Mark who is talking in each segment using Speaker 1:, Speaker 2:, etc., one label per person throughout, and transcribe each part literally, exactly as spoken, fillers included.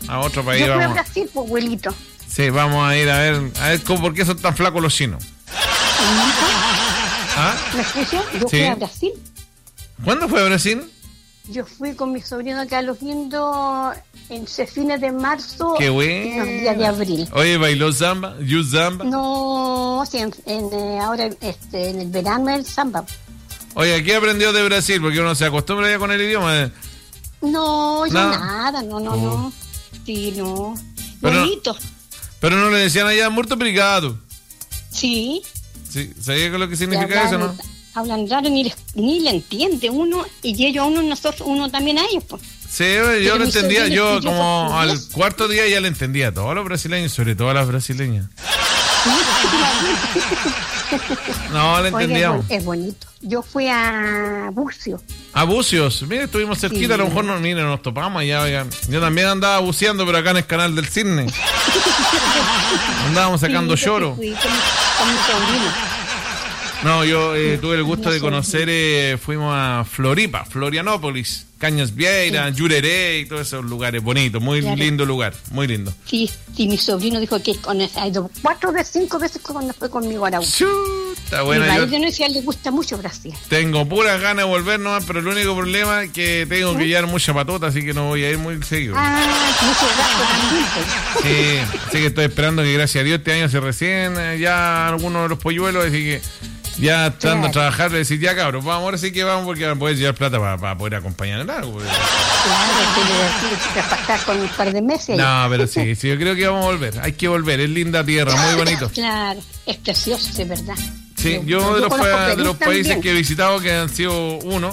Speaker 1: a otro país.
Speaker 2: Yo fui
Speaker 1: vamos.
Speaker 2: a Brasil, pues, abuelito.
Speaker 1: Sí, vamos a ir a ver, a ver cómo, por qué son tan flacos los chinos. ¿Ah?
Speaker 2: ¿Me escuchas? Yo
Speaker 1: Sí.
Speaker 2: fui a Brasil.
Speaker 1: ¿Cuándo fue a Brasil?
Speaker 2: Yo fui con mi sobrino Carlos Lindo en fines de marzo.
Speaker 1: Qué
Speaker 2: y
Speaker 1: bueno.
Speaker 2: los días de abril.
Speaker 1: Oye, ¿bailó samba? ¿You samba?
Speaker 2: No, sí, en, en, eh, ahora este, en el verano el samba.
Speaker 1: Oye, ¿qué aprendió de Brasil? Porque uno se acostumbra ya con el idioma.
Speaker 2: No, yo
Speaker 1: Nada.
Speaker 2: nada, no, no,
Speaker 1: Oh.
Speaker 2: no. Sí, no.
Speaker 1: Pero-
Speaker 2: Bonito.
Speaker 1: Pero no le decían allá, muerto obrigado.
Speaker 2: Sí.
Speaker 1: Sí, ¿sabía qué es lo que
Speaker 2: Y
Speaker 1: significa eso, no?
Speaker 2: Hablan raro, ni, les- ni le entiende uno, y ellos a uno, nosotros, uno también a ellos, pues.
Speaker 1: Sí, yo
Speaker 2: Pero
Speaker 1: lo
Speaker 2: mi
Speaker 1: entendía,
Speaker 2: sobrino
Speaker 1: yo
Speaker 2: estudió
Speaker 1: como al
Speaker 2: portugués.
Speaker 1: cuarto día ya le entendía a todos los brasileños, sobre todo a las brasileñas. No, le
Speaker 2: Oiga, es,
Speaker 1: entendíamos.
Speaker 2: bon- es bonito. Yo fui a Bucio.
Speaker 1: A Bucios, mire, estuvimos cerquita,
Speaker 2: Sí.
Speaker 1: a lo mejor no, mire, nos topamos allá, oigan. Yo también andaba buceando, pero acá en el canal del Cisne. Andábamos sacando
Speaker 2: Sí, yo
Speaker 1: lloro.
Speaker 2: fui con, mi- con mi sobrino.
Speaker 1: No, yo eh, tuve el gusto
Speaker 2: No
Speaker 1: de
Speaker 2: sé.
Speaker 1: conocer, eh, fuimos a Floripa, Florianópolis, Cañas Vieira, Yureré y todos esos lugares bonitos, muy
Speaker 2: Claro.
Speaker 1: lindo lugar, muy lindo.
Speaker 2: Sí, sí, mi sobrino dijo que con esa- ha ido cuatro de cinco veces cuando fue conmigo a la U.
Speaker 1: Chuta,
Speaker 2: Bueno,
Speaker 1: bueno,
Speaker 2: mi
Speaker 1: yo
Speaker 2: marido no decía, le gusta mucho Brasil.
Speaker 1: tengo puras ganas de volver nomás, pero el único problema es que tengo que llevar mucha patota, así que no voy a ir muy seguido.
Speaker 2: Ah, mucho gasto también, pues.
Speaker 1: Sí, así que estoy esperando que gracias a Dios este año se recién eh, ya algunos de los polluelos, así que ya estando
Speaker 2: Claro.
Speaker 1: a trabajar, le decir ya cabros, vamos, ahora sí que vamos porque van a poder llevar plata para poder acompañar en algo. pues.
Speaker 2: Claro, que le decía que pasar con un par de meses.
Speaker 1: No, pero sí, sí, yo creo que vamos a volver, hay que volver, es linda tierra, muy bonito.
Speaker 2: Claro, es precioso, es verdad.
Speaker 1: Sí, yo de los,
Speaker 2: conozco
Speaker 1: pa- de
Speaker 2: Perú
Speaker 1: los países
Speaker 2: también.
Speaker 1: que he visitado, que han sido uno,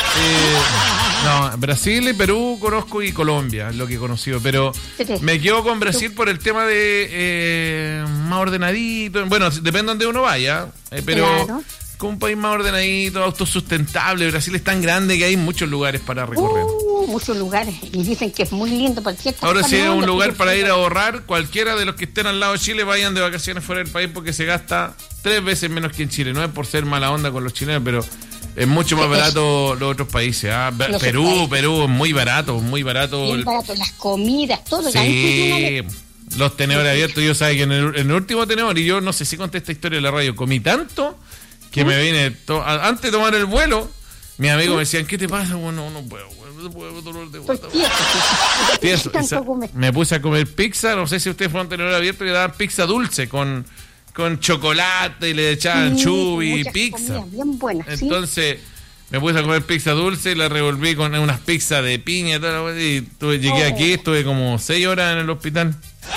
Speaker 1: eh, no, Brasil y Perú conozco y Colombia, es lo que he conocido, pero
Speaker 2: Tres.
Speaker 1: me quedo con Brasil por el tema de eh, más ordenadito, bueno, depende de donde uno vaya, eh, pero
Speaker 2: Claro.
Speaker 1: con un país más ordenadito, autosustentable, Brasil es tan grande que hay muchos lugares para recorrer.
Speaker 2: Uh, muchos lugares. Y dicen que es muy lindo, por cierto.
Speaker 1: Ahora si es
Speaker 2: no,
Speaker 1: un
Speaker 2: lo
Speaker 1: lugar
Speaker 2: que yo
Speaker 1: para
Speaker 2: fui-
Speaker 1: ir a ahorrar, cualquiera de los que estén al lado de Chile vayan de vacaciones fuera del país porque se gasta tres veces menos que en Chile. No es por ser mala onda con los chilenos, pero es mucho más
Speaker 2: Sí,
Speaker 1: barato los otros países. ¿ah? Be-
Speaker 2: Los
Speaker 1: Perú,
Speaker 2: países.
Speaker 1: Perú es muy barato, muy barato.
Speaker 2: Bien
Speaker 1: El-
Speaker 2: barato, las comidas, todo. ahí
Speaker 1: Sí, los tenedores abiertos. Yo sabía que en el, en el último tenedor, y yo no sé si conté esta historia en la radio, comí tanto que me vine, to- a- antes de tomar el vuelo, mis amigos me decían, ¿qué te pasa? Bueno, no puedo, no puedo, dolor de
Speaker 2: Estoy
Speaker 1: guata.
Speaker 2: tieso, sí.
Speaker 1: Tieso,
Speaker 2: Tanto
Speaker 1: esa-
Speaker 2: come.
Speaker 1: me puse a comer pizza, no sé si ustedes fueron a tener abierto que daban pizza dulce con, con chocolate y le echaban
Speaker 2: Sí,
Speaker 1: chubi y
Speaker 2: muchas
Speaker 1: pizza.
Speaker 2: comidas bien buenas, sí.
Speaker 1: Entonces me puse a comer pizza dulce y la revolví con unas pizzas de piña y toda la wea, y tuve- llegué
Speaker 2: Oh.
Speaker 1: aquí, estuve como seis horas en el hospital.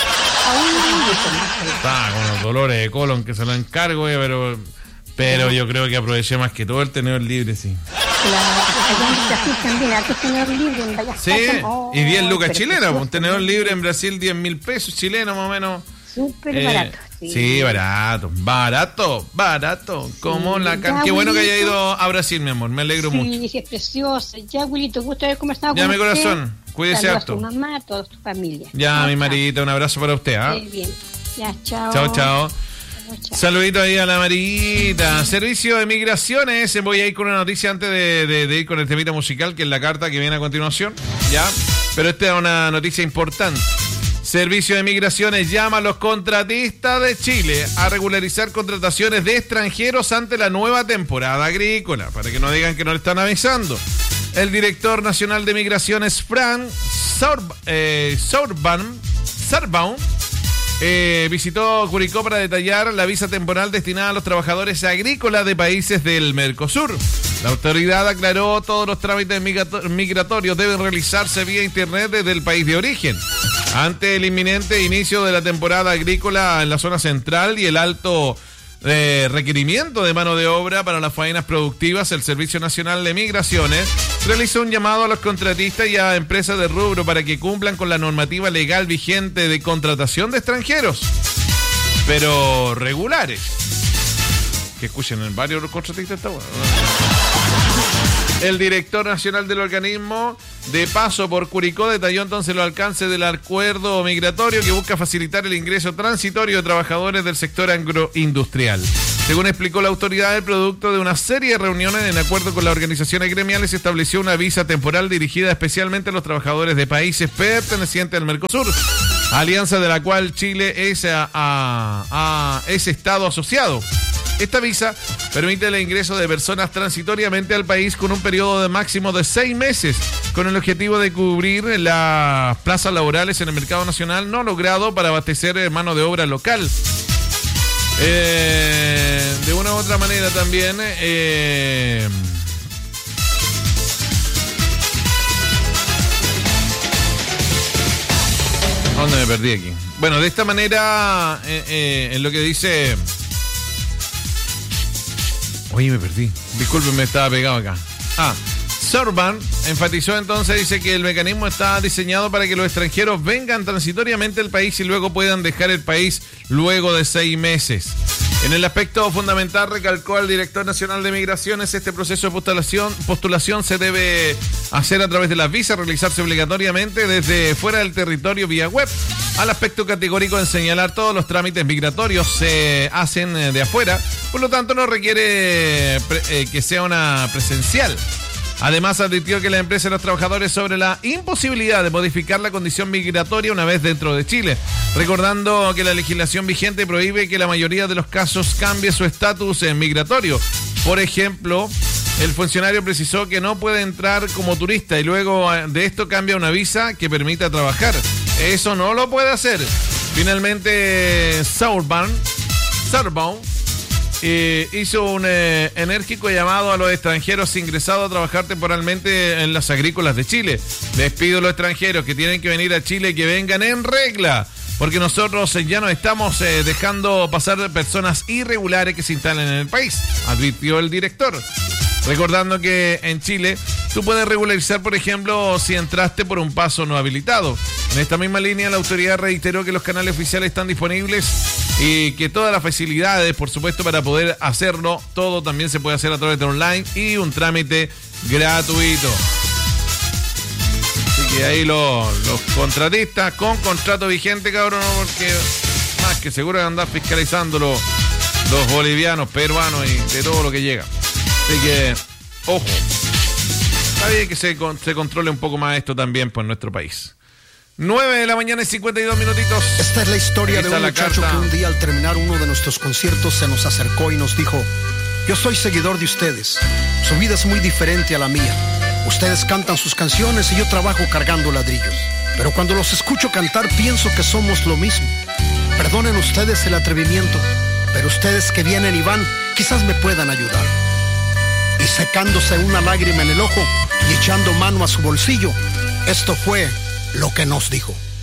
Speaker 2: Aún mucho más.
Speaker 1: Estaba con los dolores de colon que se lo encargo, eh, pero pero yo creo que aproveché más que todo el tenedor libre, sí.
Speaker 2: Claro, allá en Brasil también, harto tenedor libre en Vallas
Speaker 1: Sí,
Speaker 2: Casas. Oh,
Speaker 1: y diez lucas
Speaker 2: pero
Speaker 1: chilenas,
Speaker 2: precioso,
Speaker 1: un tenedor libre en Brasil diez mil pesos chilenos más o menos.
Speaker 2: Súper
Speaker 1: Eh,
Speaker 2: barato.
Speaker 1: Sí. barato, barato, barato, como la can...
Speaker 2: Ya,
Speaker 1: Qué bueno que haya
Speaker 2: abuelito.
Speaker 1: ido a Brasil, mi amor, me alegro mucho.
Speaker 2: Sí, sí, es precioso. Ya, abuelito, gusto haber conversado
Speaker 1: Ya,
Speaker 2: con
Speaker 1: mi
Speaker 2: usted.
Speaker 1: corazón, cuídese
Speaker 2: Saludos
Speaker 1: harto.
Speaker 2: a tu mamá, a toda tu familia.
Speaker 1: Ya,
Speaker 2: Chao,
Speaker 1: mi
Speaker 2: chao.
Speaker 1: Marita, un abrazo para usted, ¿ah?
Speaker 2: Muy bien. Ya, chao.
Speaker 1: Chao, chao.
Speaker 2: Chao, chao.
Speaker 1: Saludito ahí a la Marita. Servicio de Migraciones. Voy a ir con una noticia antes de, de- de ir con el temita musical, que es la carta que viene a continuación. Ya. Pero esta es una noticia importante. Servicio de Migraciones llama a los contratistas de Chile a regularizar contrataciones de extranjeros ante la nueva temporada agrícola, para que no digan que no le están avisando. El director nacional de Migraciones, Fran Saurb- eh, Saurban, Sarbaum, eh, visitó Curicó para detallar la visa temporal destinada a los trabajadores agrícolas de países del Mercosur. La autoridad aclaró todos los trámites migrato- migratorios deben realizarse vía internet desde el país de origen. Ante el inminente inicio de la temporada agrícola en la zona central y el alto eh, requerimiento de mano de obra para las faenas productivas, el Servicio Nacional de Migraciones realizó un llamado a los contratistas y a empresas de rubro para que cumplan con la normativa legal vigente de contratación de extranjeros, pero regulares. Que escuchen en varios contratistas esta hueá. El director nacional del organismo de paso por Curicó detalló entonces los alcances del acuerdo migratorio que busca facilitar el ingreso transitorio de trabajadores del sector agroindustrial. Según explicó la autoridad, el producto de una serie de reuniones en acuerdo con las organizaciones gremiales, se estableció una visa temporal dirigida especialmente a los trabajadores de países pertenecientes al Mercosur, alianza de la cual Chile es, a, a, a, es estado asociado. Esta visa permite el ingreso de personas transitoriamente al país con un periodo de máximo de seis meses, con el objetivo de cubrir las plazas laborales en el mercado nacional no logrado para abastecer mano de obra local. Eh, de una u otra manera también... Eh, ¿Dónde me perdí aquí? Bueno, de esta manera, eh, eh, en lo que dice... Oye, me perdí. Disculpen, me estaba pegado acá. Ah, Sorban enfatizó entonces, dice que el mecanismo está diseñado para que los extranjeros vengan transitoriamente al país y luego puedan dejar el país luego de seis meses. En el aspecto fundamental, recalcó el director nacional de Migraciones, este proceso de postulación, postulación se debe hacer a través de las visas, realizarse obligatoriamente desde fuera del territorio vía web. Al aspecto categórico en señalar todos los trámites migratorios se hacen de afuera, por lo tanto no requiere pre, eh, que sea una presencial. Además, advirtió que la empresa y los trabajadores sobre la imposibilidad de modificar la condición migratoria una vez dentro de Chile, recordando que la legislación vigente prohíbe que la mayoría de los casos cambie su estatus migratorio. Por ejemplo, el funcionario precisó que no puede entrar como turista y luego de esto cambia una visa que permita trabajar. Eso no lo puede hacer. Finalmente, Sauerbaum, Sauerbaum Eh, hizo un eh, enérgico llamado a los extranjeros ingresados a trabajar temporalmente en las agrícolas de Chile. Les pido a los extranjeros que tienen que venir a Chile que vengan en regla, porque nosotros eh, ya no estamos eh, dejando pasar personas irregulares que se instalen en el país, advirtió el director. Recordando que en Chile tú puedes regularizar, por ejemplo, si entraste por un paso no habilitado. En esta misma línea, la autoridad reiteró que los canales oficiales están disponibles y que todas las facilidades, por supuesto, para poder hacerlo, todo también se puede hacer a través de online y un trámite gratuito. Así que ahí los, los contratistas con contrato vigente, cabrón, porque más que seguro que andan fiscalizando los, los bolivianos, peruanos y de todo lo que llega. Así que, ojo, está bien que se, se controle un poco más esto también por nuestro país. nueve de la mañana y cincuenta y dos minutitos.
Speaker 3: Esta es la historia de un muchacho que un día al terminar uno de nuestros conciertos se nos acercó y nos dijo: yo soy seguidor de ustedes, su vida es muy diferente a la mía. Ustedes cantan sus canciones y yo trabajo cargando ladrillos, pero cuando los escucho cantar pienso que somos lo mismo. Perdonen ustedes el atrevimiento, pero ustedes que vienen y van quizás me puedan ayudar. Y secándose una lágrima en el ojo y echando mano a su bolsillo, esto fue lo que nos dijo.